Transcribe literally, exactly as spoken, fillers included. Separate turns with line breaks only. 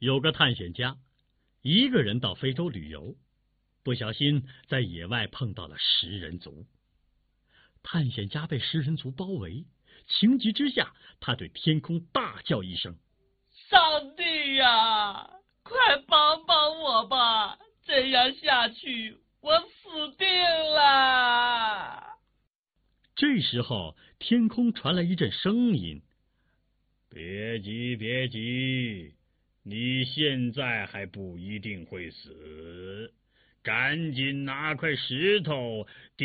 有个探险家，一个人到非洲旅游，不小心在野外碰到了食人族。探险家被食人族包围，情急之下，他对天空大叫一声：“
上帝呀，快帮帮我吧！这样下去，我死定了！”
这时候，天空传来一阵声音：“
别急，别急，你现在还不一定会死，赶紧拿块石头